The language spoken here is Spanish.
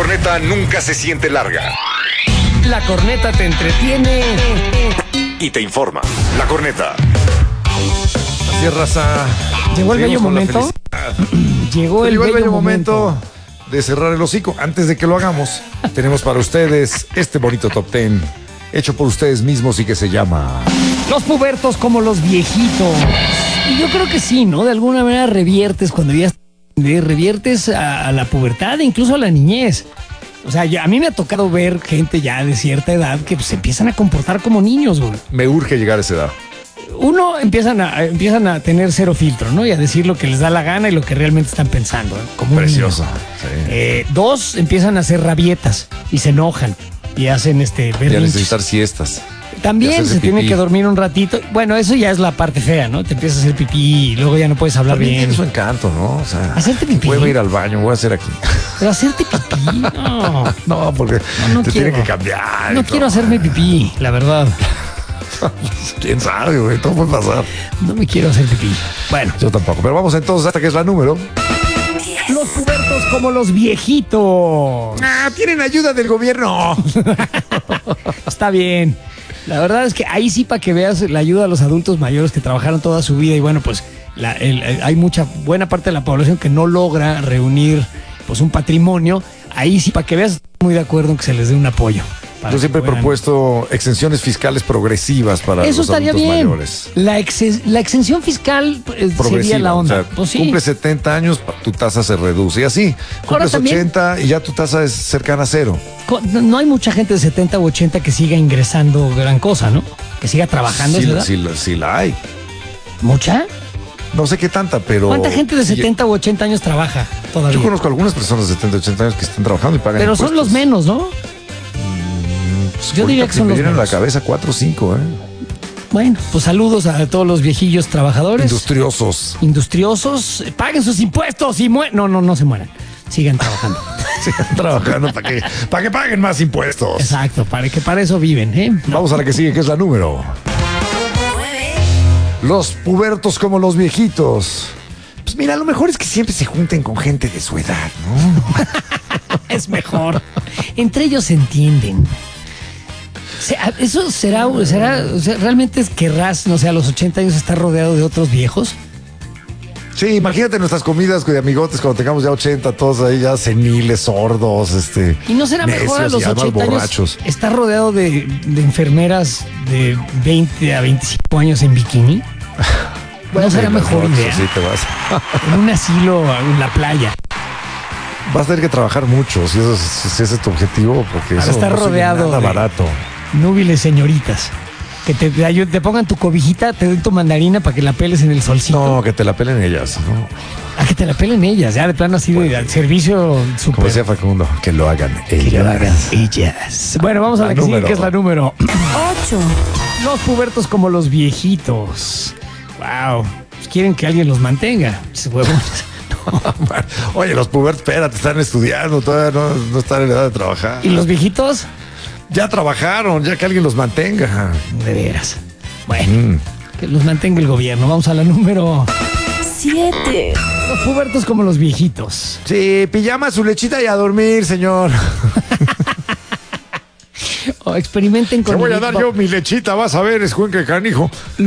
corneta nunca se siente larga. La corneta te entretiene Y te informa. La corneta. Así es, raza. Llegó el bello momento. Llegó el bello momento de cerrar el hocico. Antes de que lo hagamos, tenemos para ustedes este bonito top 10 hecho por ustedes mismos y que se llama Los pubertos como los viejitos. Y yo creo que sí, ¿no? De alguna manera reviertes cuando ya reviertes a la pubertad e incluso a la niñez. O sea, a mí me ha tocado ver gente ya de cierta edad que se empiezan a comportar como niños, güey. Me urge llegar a esa edad. Uno, empiezan a tener cero filtro, ¿no? Y a decir lo que les da la gana y lo que realmente están pensando, ¿eh? Como un Precioso. niño. Sí. Dos, empiezan a hacer rabietas y se enojan y hacen Ya berrinches. necesitar siestas. También y hacerse se tiene pipí. que dormir un ratito. Bueno, eso ya es la parte fea, ¿no? Te empiezas a hacer pipí y luego ya no puedes hablar También bien. tiene su encanto, ¿no? O sea, Hacerte pipí. voy a ir al baño, voy a hacer aquí. Pero hacerte pipí, no. No, porque No te quiero. tiene que cambiar. No quiero hacerme pipí, la verdad. Quién sabe, güey, todo puede pasar. No me quiero hacer pipí. Bueno, Yo tampoco. Pero vamos entonces hasta que es la número. los pubertos como los viejitos. Ah, tienen ayuda del gobierno. Está bien. La verdad es que ahí sí, para que veas la ayuda a los adultos mayores que trabajaron toda su vida y bueno, pues hay mucha buena parte de la población que no logra reunir pues un patrimonio. Ahí sí, para que veas, estoy muy de acuerdo en que se les dé un apoyo. para Yo que siempre he puedan- propuesto exenciones fiscales progresivas para Eso los estaría adultos bien. mayores. La exención fiscal sería Progresiva, la onda. o sea, Pues sí. cumple 70 años, tu tasa se reduce. Y así, cumples también- 80 y ya tu tasa es cercana a cero. No hay mucha gente de 70 u 80 que siga ingresando gran cosa, ¿no? Que siga trabajando. Sí, ¿verdad? sí la hay. ¿Mucha? No sé qué tanta, pero... ¿Cuánta gente de sí, 70 u 80 años trabaja todavía? Yo conozco algunas personas de 70, 80 años que están trabajando y pagan Pero son impuestos. los menos, ¿no? Pues, yo diría ahorita que son me los vienen a la menos. cabeza 4 o 5, Bueno, pues saludos a todos los viejillos trabajadores. Industriosos. Industriosos. Paguen sus impuestos y no se mueran. Sigan trabajando. Sigan trabajando para que paguen más impuestos. Exacto, para eso viven, ¿eh? Vamos a la que sigue, que es la número. Los pubertos como los viejitos. Pues mira, lo mejor es que siempre se junten con gente de su edad, ¿no? Es mejor. Entre ellos se entienden. Eso será, o sea, ¿realmente querrás, no sé, a los 80 años estar rodeado de otros viejos? Sí, imagínate nuestras comidas de amigotes cuando tengamos ya 80, todos ahí ya seniles, sordos, ¿Y no será mejor a necios los y además 80 borrachos. años estar rodeado de enfermeras de 20 a 25 años en bikini? ¿No será Sí, mejor borrachos, idea? Sí, te vas. En un asilo en la playa. Vas a tener que trabajar mucho si ese es tu objetivo, porque Para eso estar no es rodeado nada de- barato. Núbiles señoritas. Que te pongan tu cobijita, te den tu mandarina para que la peles en el solcito. No, que te la pelen ellas, ¿no? A que te la pelen ellas, ya de plano así de servicio Como súper. decía Facundo, que lo hagan ellas. Que lo hagan ellas. Bueno, vamos a la que sigue, número. que es la número 8. Los pubertos como los viejitos. Wow. Pues quieren que alguien los mantenga. Esos huevones. Oye, los pubertos, espérate, están estudiando, todavía no están en edad de trabajar. ¿Y los viejitos? Ya trabajaron, ya que alguien los mantenga. De veras. Bueno, que los mantenga el gobierno. Vamos a la número. 7. Los pubertos como los viejitos. Sí, pijama, su lechita y a dormir, señor. O experimenten con Te voy el a dar Big yo mi lechita, vas a ver, es que canijo.